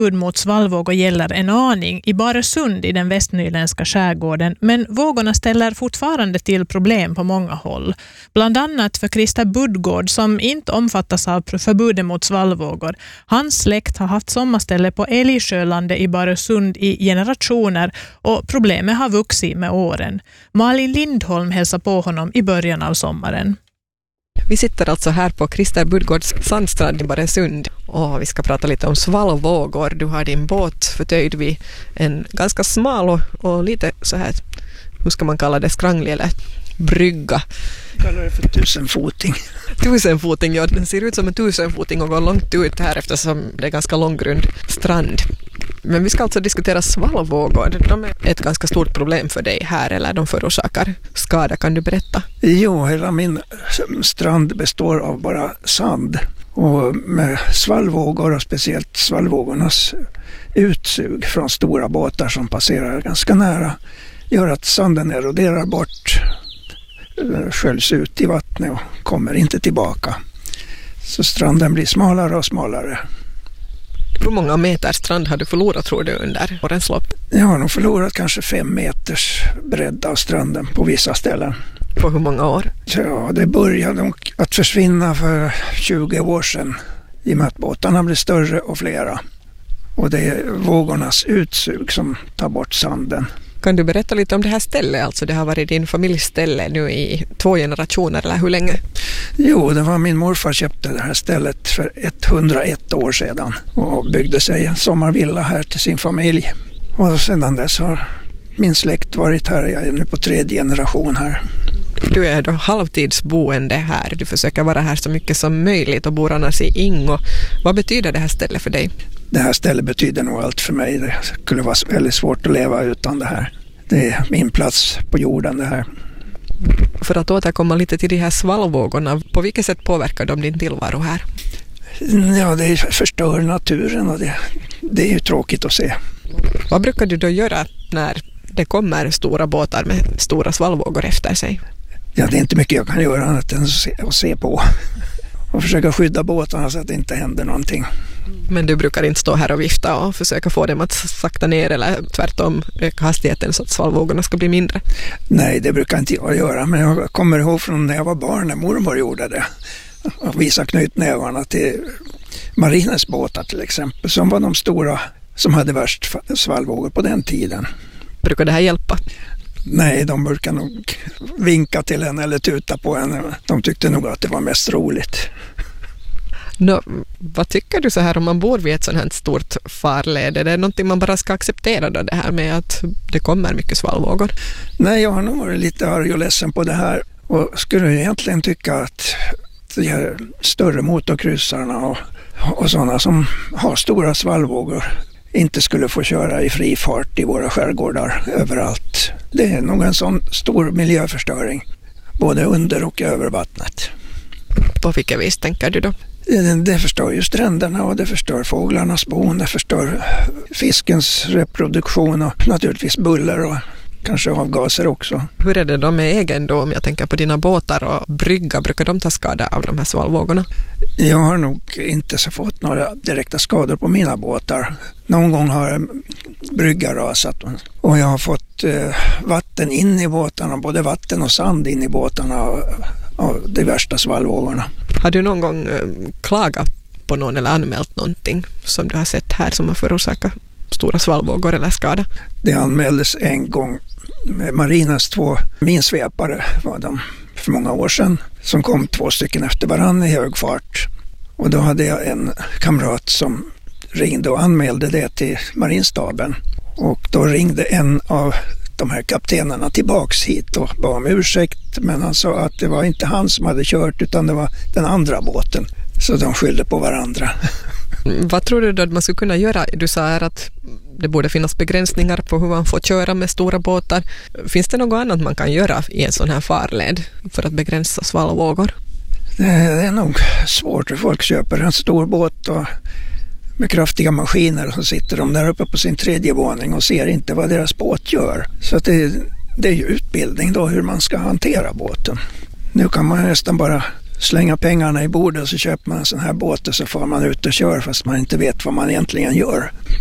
förbud mot svallvågor gäller en aning i Baresund i den västnyländska skärgården, men vågorna ställer fortfarande till problem på många håll. Bland annat för Christer Budgård som inte omfattas av förbudet mot svallvågor. Hans släkt har haft sommarställe på Älgsjölandet i Baresund i generationer och problemet har vuxit med åren. Malin Lindholm hälsar på honom i början av sommaren. Vi sitter alltså här på Christer Budgårds sandstrand i Baresund och vi ska prata lite om svallvågor. Du har din båt förtöjd vid en ganska smal och lite så här, hur ska man kalla det, skranglig eller brygga. Jag kallar det för 1000-foting. 1000-foting, ja, den ser ut som en 1000-foting och går långt ut här eftersom det är ganska långgrund strand. Men vi ska alltså diskutera svallvågor. De är ett ganska stort problem för dig här, eller de förorsakar skada. Kan du berätta? Jo, hela min strand består av bara sand. Och med svallvågor och speciellt svallvågornas utsug från stora båtar som passerar ganska nära gör att sanden eroderar bort, sköljs ut i vattnet och kommer inte tillbaka. Så stranden blir smalare och smalare. Hur många meter strand har du förlorat, tror du, under årens lopp? Jag har nog förlorat kanske 5 meters bredd av stranden på vissa ställen. På hur många år? Ja, det började nog att försvinna för 20 år sedan i och med att båtarna blir större och flera. Och det är vågornas utsug som tar bort sanden. Kan du berätta lite om det här stället? Alltså det har varit din familjsställe nu i 2 generationer, eller hur länge? Jo, det var min morfar köpte det här stället för 101 år sedan och byggde sig en sommarvilla här till sin familj. Och sedan dess har min släkt varit här. Jag är nu på 3:e generation här. Du är då halvtidsboende här. Du försöker vara här så mycket som möjligt och bor annars i Ingo. Vad betyder det här stället för dig? Det här stället betyder nog allt för mig. Det skulle vara väldigt svårt att leva utan det här. Det är min plats på jorden det här. För att återkomma lite till de här svallvågorna, på vilket sätt påverkar de din tillvaro här? Ja, det förstör naturen och det är ju tråkigt att se. Vad brukar du då göra när det kommer stora båtar med stora svallvågor efter sig? Ja, det är inte mycket jag kan göra annat än att se på. Och försöka skydda båtarna så att det inte händer någonting. Men du brukar inte stå här och vifta och försöka få dem att sakta ner eller tvärtom öka hastigheten så att svallvågorna ska bli mindre? Nej, det brukar inte jag göra. Men jag kommer ihåg från när jag var barn när mormor gjorde det. Och visa knytnävarna till marinens båtar till exempel. Som var de stora som hade värst svallvågor på den tiden. Brukar det här hjälpa? Nej, de brukar nog vinka till en eller tuta på en. De tyckte nog att det var mest roligt. Vad tycker du så här om man bor vid ett sånt här stort farled? Är det någonting man bara ska acceptera då, det här med att det kommer mycket svallvågor? Nej, jag har nog varit lite arg och ledsen på det här. Och skulle egentligen tycka att de här större motorkryssarna och sådana som har stora svallvågor inte skulle få köra i fri fart i våra skärgårdar överallt. Det är nog en sån stor miljöförstöring, både under och över vattnet. På vilka vis tänker du då? Det förstör ju stränderna och det förstör fåglarnas bon, det förstör fiskens reproduktion och naturligtvis buller och kanske avgaser också. Hur är det då med egendom? Jag tänker på dina båtar och brygga. Brukar de ta skada av de här svallvågorna? Jag har nog inte så fått några direkta skador på mina båtar. Någon gång har brygga rasat och jag har fått vatten in i båtarna, både vatten och sand in i båtarna av de värsta svallvågorna. Har du någon gång klagat på någon eller anmält någonting som du har sett här som har förorsakat stora svallvågor eller skada? Det anmäldes en gång med marinens 2 minsvepare var de för många år sedan som kom 2 stycken efter varann i hög fart. Och då hade jag en kamrat som ringde och anmälde det till marinstaben. Och då ringde en av de här kaptenerna tillbaks hit och bad om ursäkt, men han sa att det var inte han som hade kört utan det var den andra båten. Så de skyllde på varandra. Vad tror du då att man skulle kunna göra? Du sa här att det borde finnas begränsningar på hur man får köra med stora båtar. Finns det något annat man kan göra i en sån här farled för att begränsa svallvågor? Det är nog svårt. Folk köper en stor båt och med kraftiga maskiner och så sitter de där uppe på sin 3:e våning och ser inte vad deras båt gör. Så att det är ju utbildning då hur man ska hantera båten. Nu kan man nästan bara slänga pengarna i bordet och så köper man en sån här båt och så får man ut och kör fast man inte vet vad man egentligen gör.